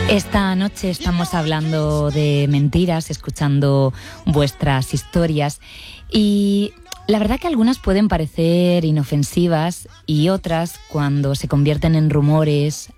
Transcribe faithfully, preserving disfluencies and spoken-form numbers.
Esta noche estamos hablando de mentiras, escuchando vuestras historias y la verdad que algunas pueden parecer inofensivas y otras, cuando se convierten en rumores,